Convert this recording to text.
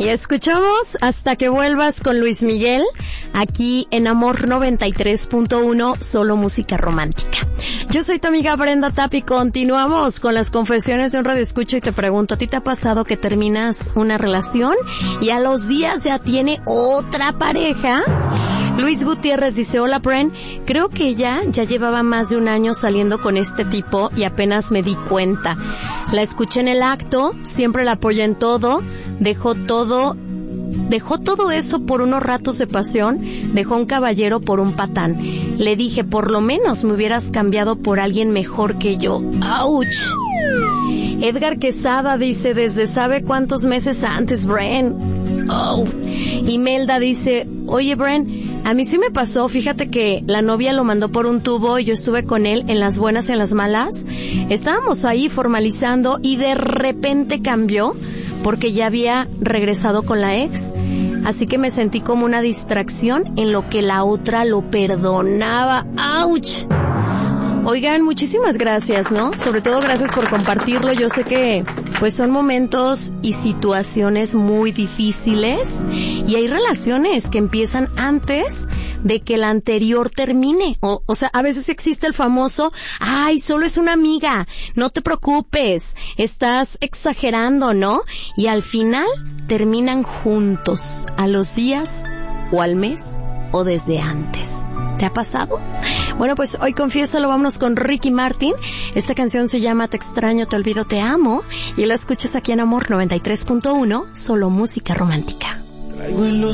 Y escuchamos Hasta que vuelvas con Luis Miguel, aquí en Amor 93.1, solo música romántica. Yo soy tu amiga Brenda Tapia y continuamos con las confesiones de un radioescucho y te pregunto, ¿a ti te ha pasado que terminas una relación y a los días ya tiene otra pareja? Luis Gutiérrez dice, hola Bren, creo que ella ya llevaba más de un año saliendo con este tipo y apenas me di cuenta. La escuché en el acto, siempre la apoyé en todo, dejó todo eso por unos ratos de pasión, dejó un caballero por un patán. Le dije, por lo menos me hubieras cambiado por alguien mejor que yo. ¡Auch! Edgar Quesada dice, desde sabe cuántos meses antes, Bren. Oh. Imelda dice, oye Bren, a mí sí me pasó, fíjate que la novia lo mandó por un tubo y yo estuve con él en las buenas y en las malas. Estábamos ahí formalizando y de repente cambió porque ya había regresado con la ex. Así que me sentí como una distracción en lo que la otra lo perdonaba. ¡Auch! Oigan, muchísimas gracias, ¿no? Sobre todo gracias por compartirlo. Yo sé que pues son momentos y situaciones muy difíciles y hay relaciones que empiezan antes de que la anterior termine. O sea, a veces existe el famoso, ay, solo es una amiga, no te preocupes, estás exagerando, ¿no? Y al final terminan juntos, a los días o al mes o desde antes. ¿Te ha pasado? Bueno, pues hoy confiésalo, vámonos con Ricky Martin. Esta canción se llama Te extraño, te olvido, te amo. Y lo escuchas aquí en Amor 93.1, solo música romántica. Traigo en los